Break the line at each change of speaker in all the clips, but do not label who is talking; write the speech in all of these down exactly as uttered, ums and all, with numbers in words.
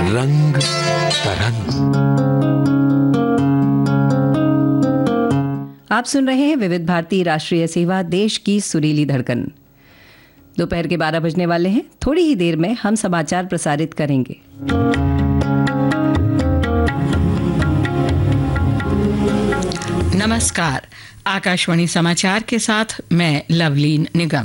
रंग तरंग।
आप सुन रहे हैं विविध भारती राष्ट्रीय सेवा, देश की सुरीली धड़कन। दोपहर के बारह बजने वाले हैं। थोड़ी ही देर में हम समाचार प्रसारित करेंगे।
नमस्कार, आकाशवाणी समाचार के साथ मैं लवलीन निगम।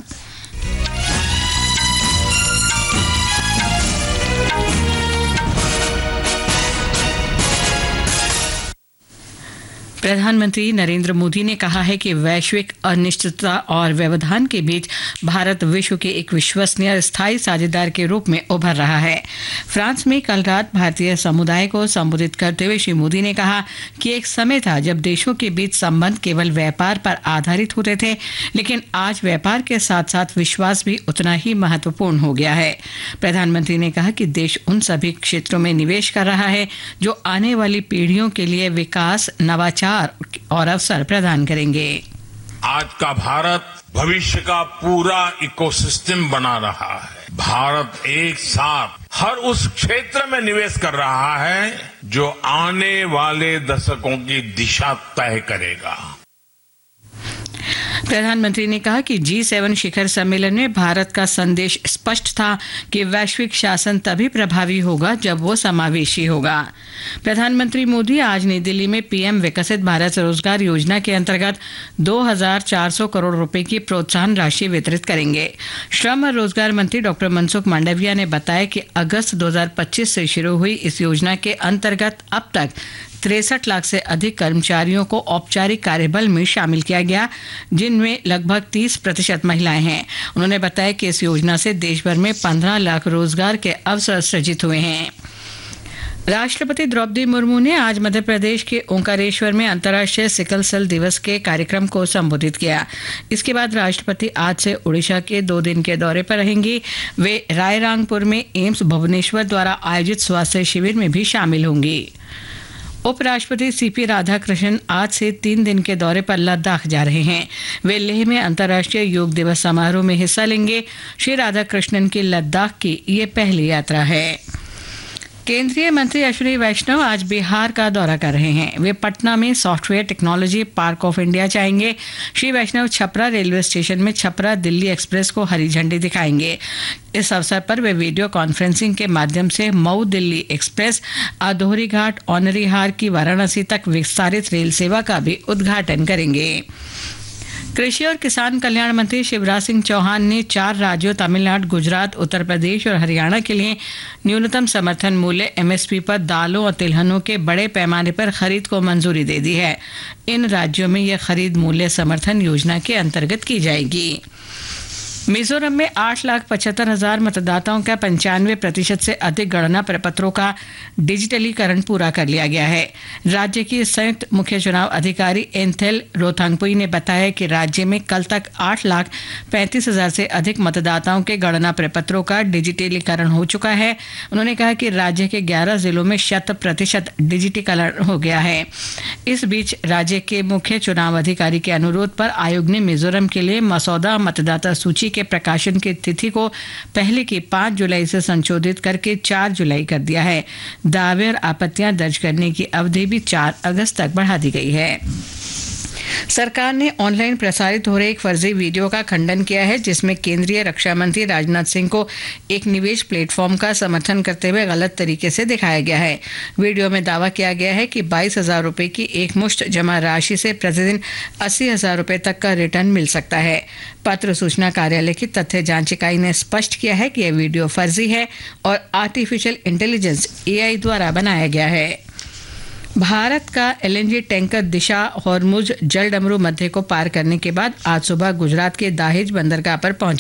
प्रधानमंत्री नरेंद्र मोदी ने कहा है कि वैश्विक अनिश्चितता और व्यवधान के बीच भारत विश्व के एक विश्वसनीय स्थायी साझेदार के रूप में उभर रहा है। फ्रांस में कल रात भारतीय समुदाय को संबोधित करते हुए श्री मोदी ने कहा कि एक समय था जब देशों के बीच संबंध केवल व्यापार पर आधारित होते थे, लेकिन आज व्यापार के साथ साथ विश्वास भी उतना ही महत्वपूर्ण हो गया है। प्रधानमंत्री ने कहा कि देश उन सभी क्षेत्रों में निवेश कर रहा है जो आने वाली पीढ़ियों के लिए विकास, नवाचार और अवसर प्रदान करेंगे।
आज का भारत भविष्य का पूरा इकोसिस्टम बना रहा है। भारत एक साथ हर उस क्षेत्र में निवेश कर रहा है जो आने वाले दशकों की दिशा तय करेगा।
प्रधानमंत्री ने कहा कि जी सेवन शिखर सम्मेलन में भारत का संदेश स्पष्ट था कि वैश्विक शासन तभी प्रभावी होगा जब वो समावेशी होगा। प्रधानमंत्री मोदी आज नई दिल्ली में पीएम विकसित भारत रोजगार योजना के अंतर्गत दो हज़ार चार सौ करोड़ रुपए की प्रोत्साहन राशि वितरित करेंगे। श्रम और रोजगार मंत्री डॉक्टर मनसुख मांडविया ने बताया कि अगस्त दो हज़ार पच्चीस से शुरू हुई इस योजना के अंतर्गत अब तक तिरसठ लाख से अधिक कर्मचारियों को औपचारिक कार्यबल में शामिल किया गया, जिनमें लगभग तीस प्रतिशत महिलाएं हैं। उन्होंने बताया कि इस योजना से देश भर में पंद्रह लाख रोजगार के अवसर सृजित हुए हैं। राष्ट्रपति द्रौपदी मुर्मू ने आज मध्य प्रदेश के ओंकारेश्वर में अंतर्राष्ट्रीय सिकल सेल दिवस के कार्यक्रम को संबोधित किया। इसके बाद राष्ट्रपति आज से उड़ीसा के दो दिन के दौरे पर रहेंगी। वे रायरंगपुर में एम्स भुवनेश्वर द्वारा आयोजित स्वास्थ्य शिविर में भी शामिल होंगी। उपराष्ट्रपति सीपी राधाकृष्णन आज से तीन दिन के दौरे पर लद्दाख जा रहे हैं। वे लेह में अंतर्राष्ट्रीय योग दिवस समारोह में हिस्सा लेंगे। श्री राधाकृष्णन की लद्दाख की ये पहली यात्रा है। केंद्रीय मंत्री अश्विनी वैष्णव आज बिहार का दौरा कर रहे हैं। वे पटना में software technology park of India जाएंगे। श्री वैष्णव छपरा रेलवे स्टेशन में छपरा दिल्ली एक्सप्रेस को हरी झंडी दिखाएंगे। इस अवसर पर वे वीडियो कॉन्फ्रेंसिंग के माध्यम से मऊ दिल्ली एक्सप्रेस, अधोरी घाट औनरीहार की वाराणसी तक विस्तारित रेल सेवा का भी उद्घाटन करेंगे। कृषि और किसान कल्याण मंत्री शिवराज सिंह चौहान ने चार राज्यों तमिलनाडु, गुजरात, उत्तर प्रदेश और हरियाणा के लिए न्यूनतम समर्थन मूल्य एमएसपी पर दालों और तिलहनों के बड़े पैमाने पर खरीद को मंजूरी दे दी है। इन राज्यों में यह खरीद मूल्य समर्थन योजना के अंतर्गत की जाएगी। मिजोरम में आठ लाख पचहत्तर हजार मतदाताओं का पंचानवे प्रतिशत से अधिक गणना प्रपत्रों का डिजिटलीकरण पूरा कर लिया गया है। राज्य की संयुक्त मुख्य चुनाव अधिकारी एंथेल रोथांगपुई ने बताया कि राज्य में कल तक आठ लाख पैंतीस हजार से अधिक मतदाताओं के गणना प्रपत्रों का डिजिटलीकरण हो चुका है। उन्होंने कहा कि राज्य के ग्यारह जिलों में शत प्रतिशत डिजिटीकरण हो गया है। इस बीच राज्य के मुख्य चुनाव अधिकारी के अनुरोध पर आयोग ने मिजोरम के लिए मसौदा मतदाता सूची के प्रकाशन की तिथि को पहले की पाँच जुलाई से संशोधित करके चार जुलाई कर दिया है। दावे और आपत्तियां दर्ज करने की अवधि भी चार अगस्त तक बढ़ा दी गई है। सरकार ने ऑनलाइन प्रसारित हो रहे एक फर्जी वीडियो का खंडन किया है, जिसमें केंद्रीय रक्षा मंत्री राजनाथ सिंह को एक निवेश प्लेटफॉर्म का समर्थन करते हुए गलत तरीके से दिखाया गया है। वीडियो में दावा किया गया है कि बाईस हजार रुपये की एक मुश्त जमा राशि से प्रतिदिन अस्सी हजार रुपये तक का रिटर्न मिल सकता है। पत्र सूचना कार्यालय की तथ्य जांच इकाई ने स्पष्ट किया है कि यह वीडियो फर्जी है और आर्टिफिशियल इंटेलिजेंस एआई द्वारा बनाया गया है। भारत का एलएनजी टैंकर दिशा हॉर्मुज जलडमरू मध्य को पार करने के बाद आज सुबह गुजरात के दाहेज बंदरगाह पर पहुंचा।